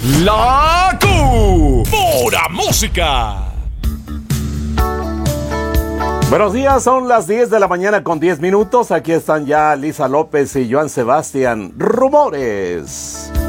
La Pura Música. Buenos días, son las 10 de la mañana con 10 minutos. Aquí están ya Lisa López y Joan Sebastián. Rumores.